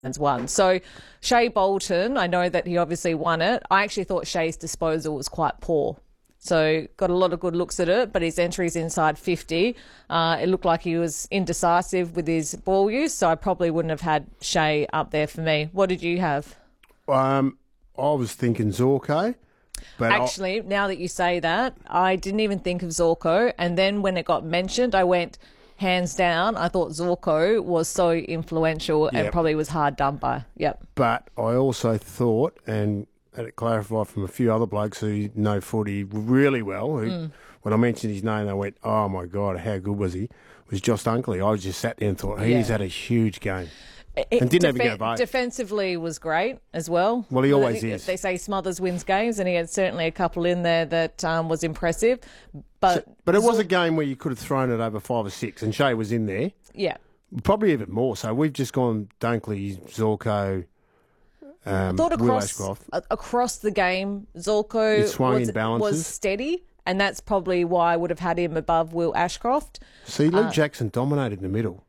won. So Shea Bolton, I know that he obviously won it. I actually thought Shea's disposal was quite poor. So got a lot of good looks at it, but his entry's inside 50. It looked like he was indecisive with his ball use, so I probably wouldn't have had Shea up there for me. What did you have? I was thinking Zorko. But actually, now that you say that, I didn't even think of Zorko. And then when it got mentioned, I went, hands down, I thought Zorko was so influential and probably was hard done by. Yep. But I also thought, and had it clarified from a few other blokes who know footy really well, who, when I mentioned his name, they went, oh, my God, how good was he? It was Josh Dunkley. I just sat there and thought, he's had a huge game. And didn't even get a vote. Defensively was great as well. Well, he always is. They say Smothers wins games, and he had certainly a couple in there that was impressive. But it was a game where you could have thrown it over 5 or 6, and Shea was in there. Yeah. Probably even more. So we've just gone Dunkley, Zorko, I thought Will Ashcroft. Across the game, Zorko was steady, and that's probably why I would have had him above Will Ashcroft. See, Luke Jackson dominated in the middle.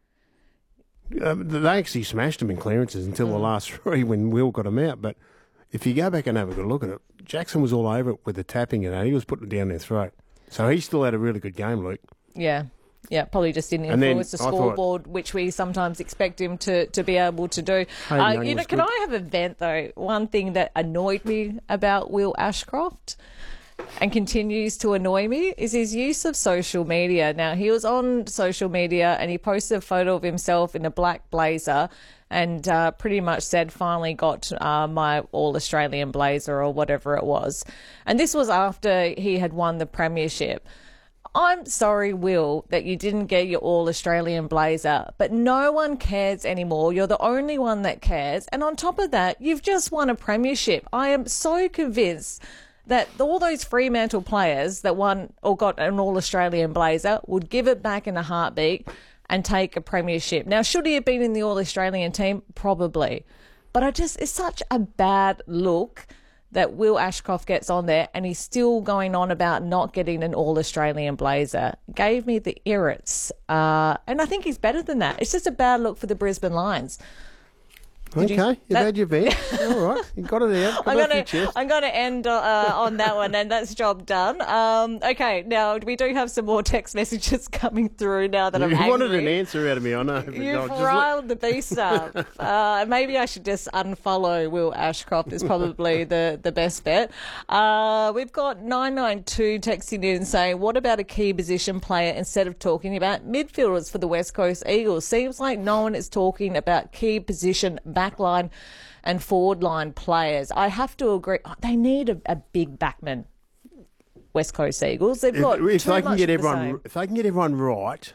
They actually smashed him in clearances until the last 3 when Will got him out. But if you go back and have a good look at it, Jackson was all over it with the tapping and that. He was putting it down their throat. So he still had a really good game, Luke. Yeah. Yeah, probably just didn't influence the scoreboard, which we sometimes expect him to be able to do. Can I have a vent, though? One thing that annoyed me about Will Ashcroft and continues to annoy me is his use of social media. Now, he was on social media and he posted a photo of himself in a black blazer and pretty much said, finally got my All-Australian blazer or whatever it was. And this was after he had won the premiership. I'm sorry, Will, that you didn't get your All-Australian blazer, but no one cares anymore. You're the only one that cares. And on top of that, you've just won a premiership. I am so convinced that all those Fremantle players that won or got an All-Australian blazer would give it back in a heartbeat and take a premiership. Now, should he have been in the All-Australian team? Probably. But it's such a bad look that Will Ashcroft gets on there and he's still going on about not getting an All-Australian blazer. Gave me the irrits. And I think he's better than that. It's just a bad look for the Brisbane Lions. You've had your vent. All right, you got it out. I'm going to end on that one, and that's job done. Okay, now we do have some more text messages coming through now that I'm angry. You wanted an answer out of me, I know. You've riled the beast up. Maybe I should just unfollow Will Ashcroft is probably the best bet. We've got 992 texting in saying, what about a key position player instead of talking about midfielders for the West Coast Eagles? Seems like no one is talking about key position backline and forward line players. I have to agree. They need a big backman. West Coast Eagles. They've got if they can get everyone right,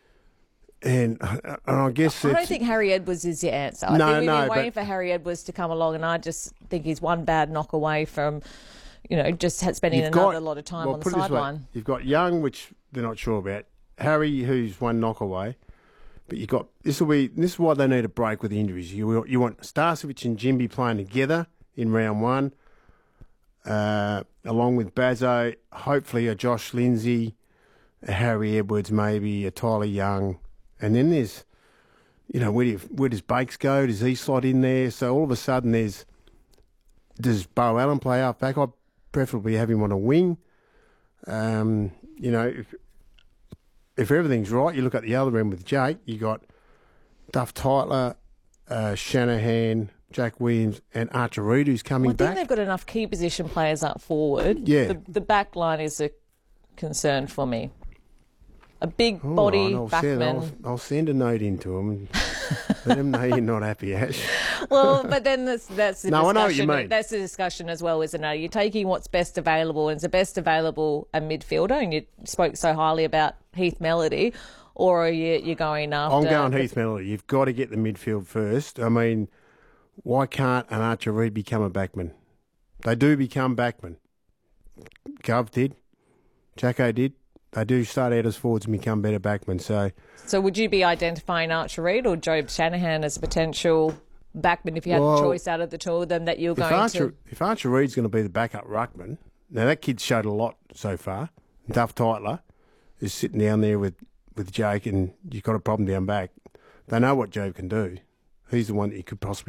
and I guess I don't think Harry Edwards is your answer. I think we've been waiting for Harry Edwards to come along, and I just think he's one bad knock away from, just spending a lot of time on the sideline. You've got Young, which they're not sure about. Harry, who's one knock away. But you got this is why they need a break with the injuries. You want Starcevic and Jimby playing together in round 1, along with Bazzo, hopefully a Josh Lindsay, a Harry Edwards, maybe a Tyler Young, and then there's, where does Bakes go? Does he slot in there? So all of a sudden does Bo Allen play half back? I'd preferably have him on a wing. If everything's right, you look at the other end with Jake, you got Duff Tytler, Shanahan, Jack Williams, and Archer Reid, who's coming back. I think they've got enough key position players up forward. Yeah. The back line is a concern for me. A big body backman. I'll send a note into him and let him know you're not happy, Ash. Well, but then that's the discussion. I know what you mean. That's the discussion as well, isn't it? You're taking what's best available, and it's the best available a midfielder, and you spoke so highly about Heath Melody, or are you going after... I'm going Heath Melody. You've got to get the midfield first. I mean, why can't an Archer Reid become a backman? They do become backmen. Gov did. Jacko did. They do start out as forwards and become better backmen. So would you be identifying Archer Reid or Jobe Shanahan as a potential backman if you had a choice out of the two of them that you're going to... If Archer Reid's going to be the backup ruckman, now that kid's showed a lot so far. Duff Tytler is sitting down there with Jake and you've got a problem down back. They know what Jobe can do. He's the one that you could possibly